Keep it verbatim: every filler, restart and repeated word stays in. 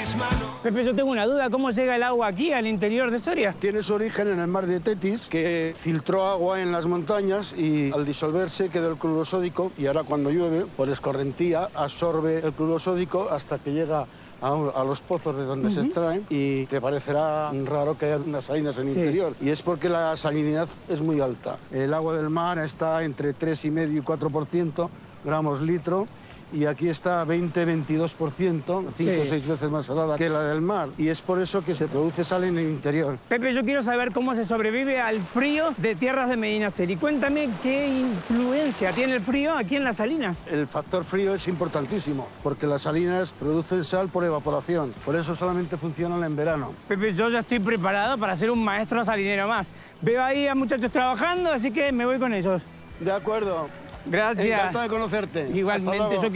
Pepe, yo tengo una duda. ¿Cómo llega el agua aquí, al interior de Soria? Tiene su origen en el mar de Tetis, que filtró agua en las montañas y al disolverse quedó el cloruro sódico y ahora cuando llueve, por escorrentía, absorbe el cloruro sódico hasta que llega a, a los pozos de donde uh-huh. se extraen y te parecerá raro que haya unas salinas en el sí. interior. Y es porque la salinidad es muy alta. El agua del mar está entre tres coma cinco y cuatro por ciento gramos litro. Y aquí está veinte a veintidós por ciento, cinco o seis veces más salada que la del mar. Y es por eso que se produce sal en el interior. Pepe, yo quiero saber cómo se sobrevive al frío de tierras de Medinaceli. Cuéntame qué influencia tiene el frío aquí en las salinas. El factor frío es importantísimo, porque las salinas producen sal por evaporación. Por eso solamente funcionan en verano. Pepe, yo ya estoy preparado para ser un maestro salinero más. Veo ahí a muchachos trabajando, así que me voy con ellos. De acuerdo. Gracias. Encantado de conocerte. Igualmente.